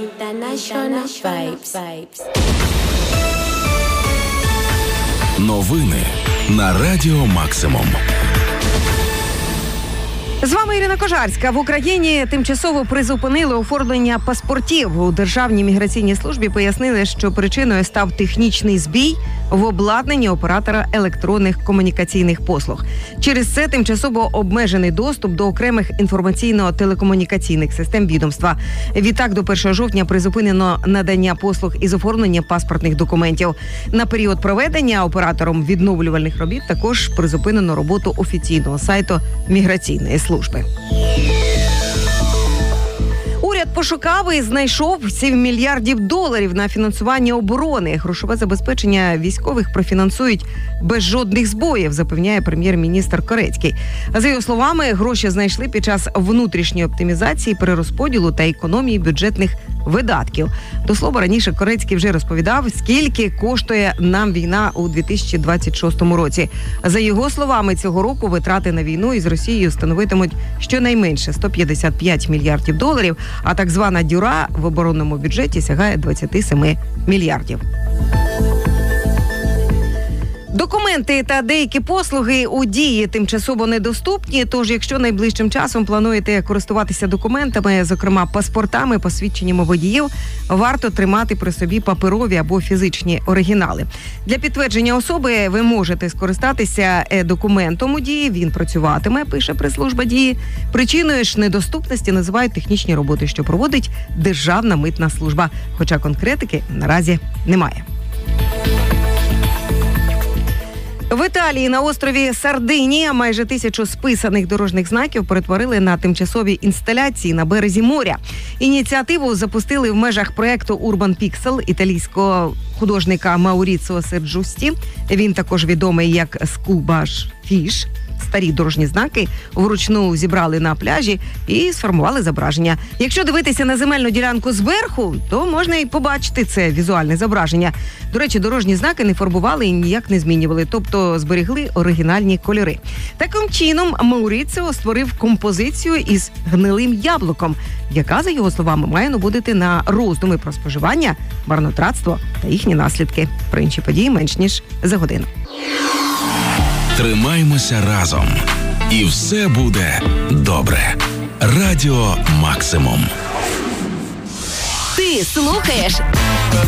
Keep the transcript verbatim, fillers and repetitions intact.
International Vibes. Новини на Радіо Максимум. З вами Ірина Кожарська. В Україні тимчасово призупинили оформлення паспортів. У Державній міграційній службі пояснили, що причиною став технічний збій в обладнанні оператора електронних комунікаційних послуг. Через це тимчасово обмежений доступ до окремих інформаційно-телекомунікаційних систем відомства. Відтак, до першого жовтня призупинено надання послуг із оформлення паспортних документів. На період проведення оператором відновлювальних робіт також призупинено роботу офіційного сайту міграційної служби. Уряд пошукав і знайшов сім мільярдів доларів на фінансування оборони. Грошове забезпечення військових профінансують без жодних збоїв, запевняє прем'єр-міністр Корецький. За його словами, гроші знайшли під час внутрішньої оптимізації, перерозподілу та економії бюджетних видатків. До слова, раніше Корецький вже розповідав, скільки коштує нам війна у дві тисячі двадцять шостому році. За його словами, цього року витрати на війну із Росією становитимуть щонайменше сто п'ятдесят п'ять мільярдів доларів, а так звана дюра в оборонному бюджеті сягає двадцять сім мільярдів. Документи та деякі послуги у дії тимчасово недоступні, тож якщо найближчим часом плануєте користуватися документами, зокрема паспортами, посвідченнями водіїв, варто тримати при собі паперові або фізичні оригінали. Для підтвердження особи ви можете скористатися документом у дії, він працюватиме, пише прес-служба дії. Причиною ж недоступності називають технічні роботи, що проводить Державна митна служба, хоча конкретики наразі немає. В Італії на острові Сардинія майже тисячу списаних дорожніх знаків перетворили на тимчасові інсталяції на березі моря. Ініціативу запустили в межах проєкту Urban Pixel італійського художника Мауріціо Серджусті. Він також відомий як Скубаш Фіш. Старі дорожні знаки вручну зібрали на пляжі і сформували зображення. Якщо дивитися на земельну ділянку зверху, то можна і побачити це візуальне зображення. До речі, дорожні знаки не фарбували і ніяк не змінювали, тобто зберегли оригінальні кольори. Таким чином, Мауріціо створив композицію із гнилим яблуком, яка, за його словами, має наводити на роздуми про споживання, марнотратство та їхні наслідки. Про інші події менш ніж за годину. Тримаймося разом. І все буде добре. Радіо Максимум. Ти слухаєш